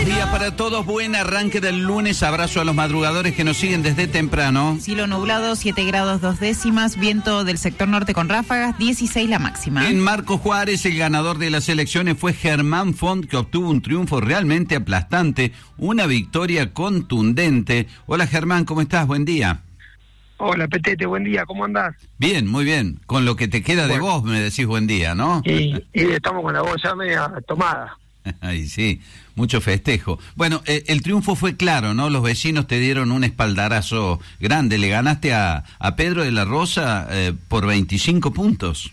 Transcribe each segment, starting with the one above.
días para todos, buen arranque del lunes, abrazo a los madrugadores que nos siguen desde temprano. Cielo nublado, 7 grados 2 décimas, viento del sector norte con ráfagas, 16 la máxima. En Marcos Juárez, el ganador de las elecciones fue Germán Font, que obtuvo un triunfo realmente aplastante, una victoria contundente. Hola Germán, ¿cómo estás? Buen día. Hola Petete, buen día, ¿cómo andás? Bien, muy bien. Con lo que te queda de voz me decís buen día, ¿no? Y estamos con la voz ya media tomada. Ay, sí, mucho festejo. Bueno, el triunfo fue claro, ¿no? Los vecinos te dieron un espaldarazo grande. Le ganaste a Pedro de la Rosa por 25 puntos.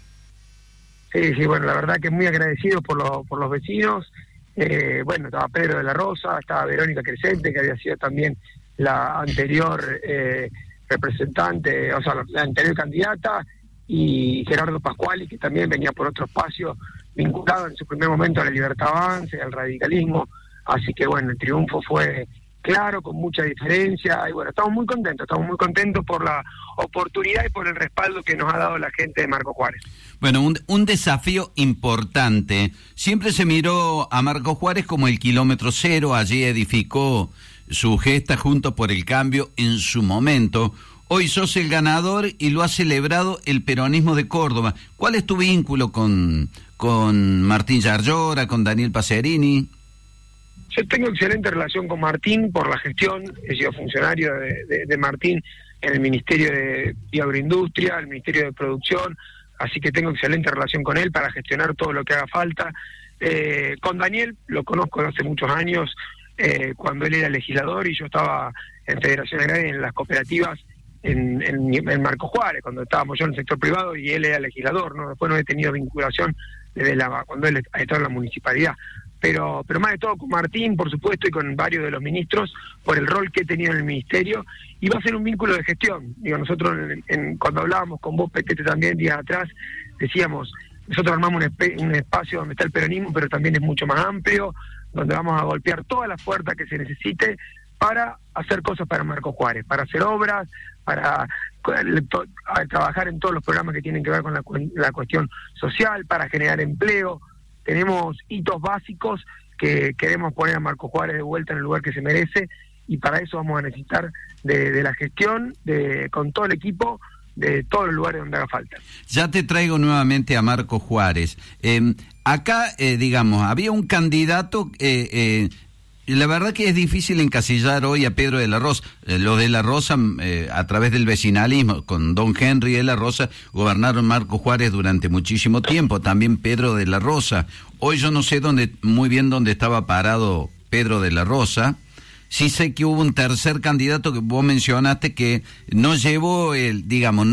Sí, bueno, la verdad que muy agradecido por los vecinos. Bueno, estaba Pedro de la Rosa, estaba Verónica Crescente, que había sido también la anterior representante, o sea, la anterior candidata, y Gerardo Pascuali, que también venía por otro espacio, vinculado en su primer momento a la Libertad Avance, al radicalismo. Así que bueno, el triunfo fue claro, con mucha diferencia, y bueno, estamos muy contentos por la oportunidad y por el respaldo que nos ha dado la gente de Marcos Juárez. Bueno, un desafío importante. Siempre se miró a Marcos Juárez como el kilómetro cero, allí edificó su gesta Juntos por el Cambio en su momento. Hoy sos el ganador y lo ha celebrado el peronismo de Córdoba. ¿Cuál es tu vínculo con Martín Yarlora, con Daniel Pacerini? Yo tengo excelente relación con Martín por la gestión. He sido funcionario de Martín en el Ministerio de Agroindustria, el Ministerio de Producción, así que tengo excelente relación con él para gestionar todo lo que haga falta. Con Daniel lo conozco de hace muchos años, cuando él era legislador y yo estaba en Federación Agraria, en las cooperativas, en Marcos Juárez, cuando estábamos yo en el sector privado y él era legislador, ¿no? Después no he tenido vinculación desde cuando él estaba en la municipalidad. Pero más de todo con Martín, por supuesto, y con varios de los ministros, por el rol que he tenido en el ministerio, y va a ser un vínculo de gestión. Digo, nosotros cuando hablábamos con vos, Petete, también días atrás, decíamos, nosotros armamos un espacio donde está el peronismo, pero también es mucho más amplio, donde vamos a golpear todas las puertas que se necesite para hacer cosas para Marcos Juárez, para hacer obras, para trabajar en todos los programas que tienen que ver con la cuestión social, para generar empleo. Tenemos hitos básicos que queremos poner a Marcos Juárez de vuelta en el lugar que se merece, y para eso vamos a necesitar de la gestión, con todo el equipo, de todos los lugares donde haga falta. Ya te traigo nuevamente a Marcos Juárez. Acá, digamos, había un candidato... la verdad que es difícil encasillar hoy a Pedro de la Rosa. Los de la Rosa, a través del vecinalismo, con don Henry de la Rosa, gobernaron Marcos Juárez durante muchísimo tiempo, también Pedro de la Rosa. Hoy yo no sé muy bien dónde estaba parado Pedro de la Rosa. Sí sé que hubo un tercer candidato que vos mencionaste que no llevó el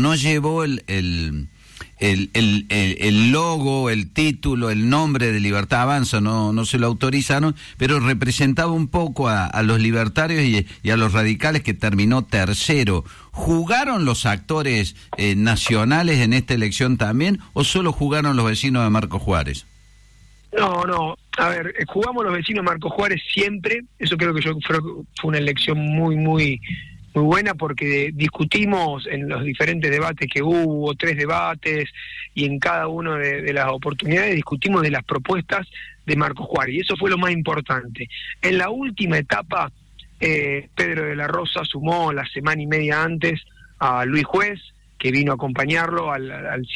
logo, el título, el nombre de Libertad Avanza, no se lo autorizaron, pero representaba un poco a los libertarios y a los radicales, que terminó tercero. ¿Jugaron los actores nacionales en esta elección también, o solo jugaron los vecinos de Marcos Juárez? No, a ver, jugamos los vecinos de Marcos Juárez siempre. Eso creo que fue una elección muy buena, porque discutimos en los diferentes debates que hubo, 3 debates, y en cada una de las oportunidades discutimos de las propuestas de Marcos Juárez, y eso fue lo más importante. En la última etapa, Pedro de la Rosa sumó la semana y media antes a Luis Juez, que vino a acompañarlo al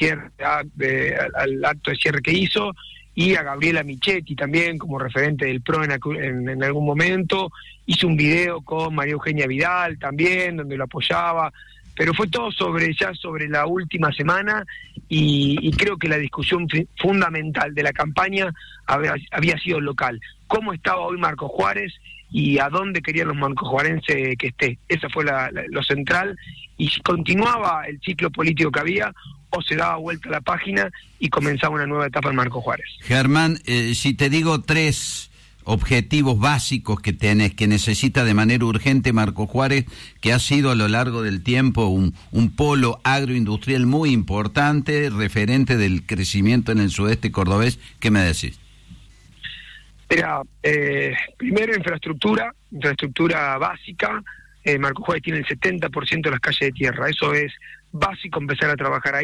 acto de cierre que hizo, y a Gabriela Michetti también como referente del PRO en algún momento. Hizo un video con María Eugenia Vidal también, donde lo apoyaba, pero fue todo sobre la última semana, y creo que la discusión fundamental de la campaña había sido local. ¿Cómo estaba hoy Marcos Juárez y a dónde querían los marcosjuarenses que esté? Esa fue lo central, y si continuaba el ciclo político que había, o se daba vuelta a la página y comenzaba una nueva etapa en Marcos Juárez. Germán, si te digo 3 objetivos básicos que necesita de manera urgente Marcos Juárez, que ha sido a lo largo del tiempo un polo agroindustrial muy importante, referente del crecimiento en el sudeste cordobés, ¿qué me decís? Mira, primero infraestructura básica. Marcos Juárez tiene el 70% de las calles de tierra, eso es básico, empezar a trabajar ahí.